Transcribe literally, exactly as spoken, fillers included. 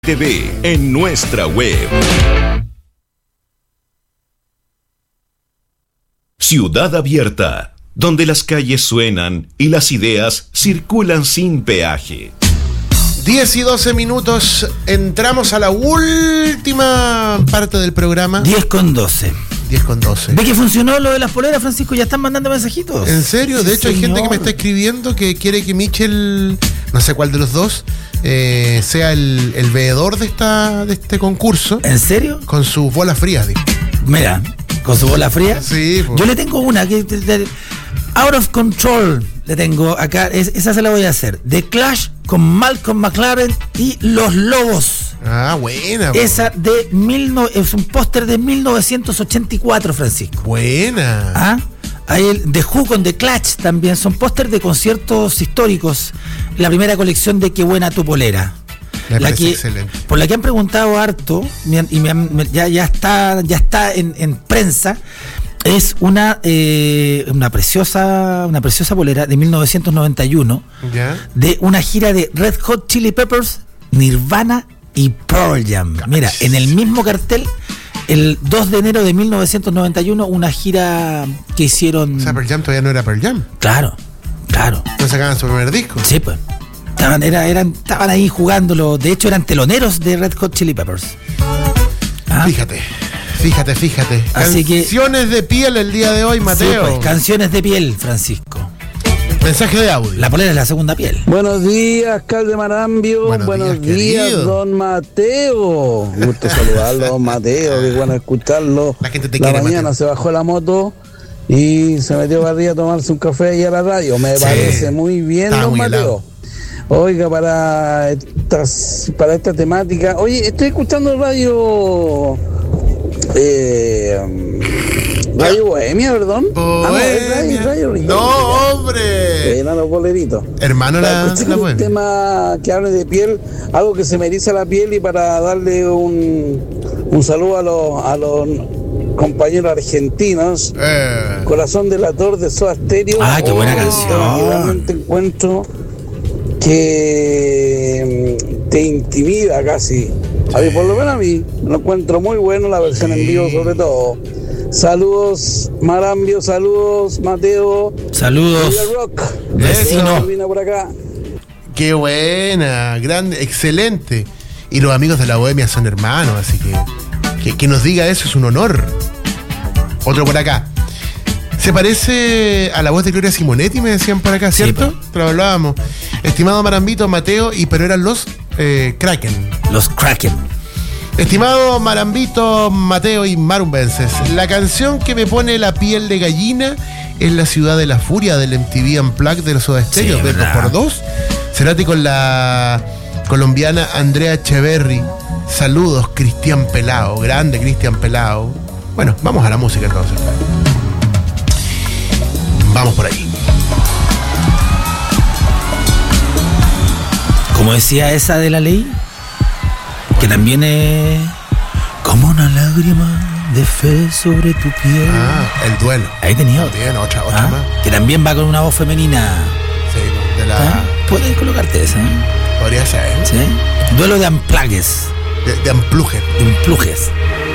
T V en nuestra web. Ciudad Abierta, donde las calles suenan y las ideas circulan sin peaje. diez y doce minutos, entramos a la última parte del programa. diez con doce. diez con doce. ¿Ve que funcionó lo de las poleras, Francisco? Ya están mandando mensajitos. ¿En serio? De Sí, hecho, hay señor. gente que me está escribiendo que quiere que Michel, no sé cuál de los dos, eh, sea el, el veedor de esta de este concurso. ¿En serio? Con sus bolas frías, digo. Mira, con su bola fría. Sí, pues. Yo le tengo una que de- de- Out of Control le tengo acá, es- esa se la voy a hacer. The Clash con Malcolm McLaren y Los Lobos. Ah, buena. po. Esa de mil no- es un póster de mil novecientos ochenta y cuatro, Francisco. Buena. ¿Ah? Hay el The Who con The Clash también, son pósters de conciertos históricos. La primera colección de Qué buena tu polera. Me La parece que, excelente. por la que han preguntado harto, me han- y me han- me- ya, ya está, ya está en, en prensa, es una, eh, una preciosa, una preciosa polera de mil novecientos noventa y uno, ¿Ya? de una gira de Red Hot Chili Peppers, Nirvana y Pearl Jam. Mira, en el mismo cartel, el dos de enero de mil novecientos noventa y uno, una gira que hicieron. O sea, Pearl Jam todavía no era Pearl Jam. Claro, claro. No sacaban su primer disco. Sí, pues. Estaban, era, eran, estaban ahí jugándolo. De hecho, eran teloneros de Red Hot Chili Peppers. ¿Ah? Fíjate, fíjate, fíjate. Así que- Canciones de piel el día de hoy, Sí, Mateo. pues, canciones de piel, Francisco. Mensaje de audio. La polera es la segunda piel. Buenos días, alcalde Marambio. Buenos Buenos, días, días, querido. don Mateo. Gusto saludarlo, don Mateo. Qué bueno escucharlo. La gente te la quiere, mañana Mateo. se bajó la moto y se metió para arriba a tomarse un café ahí a la radio. Me Sí. parece muy bien, Estaba don muy Mateo. helado. Oiga, para estas, para esta temática. Oye, estoy escuchando radio. Eh, Radio Bohemia, perdón. Ah, no, es radio, radio Bohemia. original. No, hombre. Eran los boleritos. Hermano, la, Escuché la un Bohemia. tema que hable de piel, algo que se me eriza la piel, y para darle un, un saludo a los, a los compañeros argentinos. Eh, Corazón delator de Soda Stereo. Ah, qué buena Oh, canción. que realmente encuentro que mm, te intimida casi. A mí, por lo menos a mí, lo encuentro muy bueno, la versión en vivo sobre todo. Saludos, Marambio, saludos, Mateo. Saludos. Viva el rock. Vecino. Termina por acá. qué buena, grande, excelente. Y los amigos de la Bohemia son hermanos, así que, que que nos diga eso es un honor. Otro por acá. Se parece a la voz de Gloria Simonetti, me decían por acá, Sí, ¿cierto? po. Pero hablábamos. Estimado Marambito, Mateo, y pero eran los eh, Kraken. Los Kraken. Estimado Marambito, Mateo y Marumbenses, la canción que me pone la piel de gallina es La Ciudad de la Furia del M T V Unplugged de los Soda Stereo, Sí, de dos ¿verdad? por dos. Cerati con la colombiana Andrea Echeverry. Saludos, Cristian Pelao, grande Cristian Pelao. Bueno, vamos a la música entonces. Vamos por ahí. Como decía esa de la ley, que también es como una lágrima de fe sobre tu piel. Ah, el duelo. Ahí tenía otra. Bien, otra, otra Ah, más. que también va con una voz femenina. Sí, de la. ¿Ah? Puedes colocarte esa, ¿eh? Podría ser, ¿eh? ¿Sí? Duelo de amplagues, De, de Unplugged. de emplujes.